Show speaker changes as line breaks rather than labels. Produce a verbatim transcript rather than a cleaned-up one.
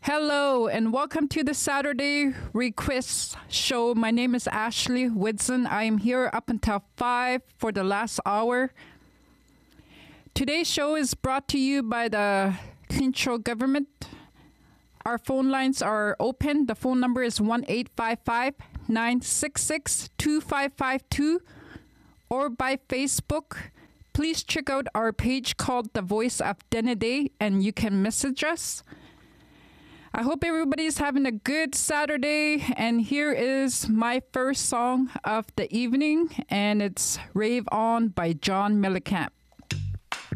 Hello and welcome to the Saturday Request Show. My name is Ashley Whitson. I am here up until five for the last hour. Today's show is brought to you by the Control Government. Our phone lines are open. The phone number is one eight five five, nine six six, two five five two or by Facebook. Please check out our page called The Voice of Denide and you can message us. I hope everybody's having a good Saturday, and here is my first song of the evening, and it's Rave On by John Mellencamp.